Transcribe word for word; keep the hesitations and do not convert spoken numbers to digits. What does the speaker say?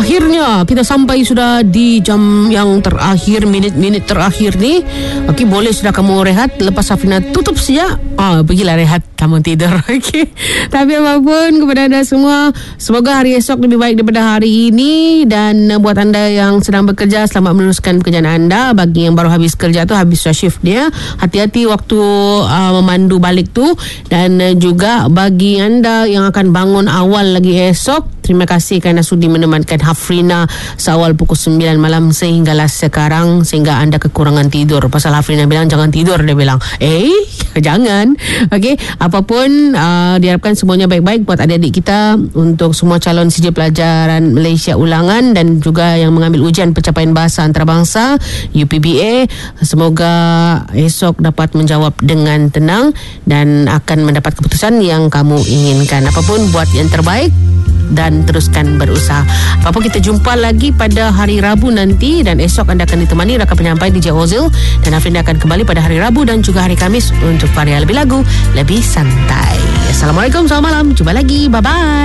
akhirnya kita sampai sudah di jam yang terakhir, minit-minit terakhir ni. Okey, boleh sudah kamu rehat. Lepas Hafrina tutup saja, ah, pergilah rehat, kamu tidur. Okey. Tapi apapun, kepada anda semua, semoga hari esok lebih baik daripada hari ini. Dan uh, buat anda yang sedang bekerja, selamat meneruskan pekerjaan anda. Bagi yang baru habis kerja tu, habis shift dia, hati-hati waktu uh, memandu balik tu. Dan uh, juga bagi anda yang akan bangun awal lagi esok, terima kasih kerana sudi menemankan Hafrina seawal pukul sembilan malam sehinggalah sekarang, sehingga anda kekurangan tidur. Pasal Hafrina bilang jangan tidur, dia bilang eh jangan. Okey, apapun uh, diharapkan semuanya baik-baik buat adik-adik kita, untuk semua calon C J Pelajaran Malaysia Ulangan dan juga yang mengambil ujian pencapaian bahasa antarabangsa U P B A. Semoga esok dapat menjawab dengan tenang dan akan mendapat keputusan yang kamu inginkan. Apapun, buat yang terbaik dan teruskan berusaha. Apa-apa, kita jumpa lagi pada hari Rabu nanti, dan esok anda akan ditemani rakan penyampai D J Ozil, dan Hafrina akan kembali pada hari Rabu dan juga hari Khamis untuk varia lebih lagu, lebih santai. Assalamualaikum, selamat malam, jumpa lagi, bye-bye.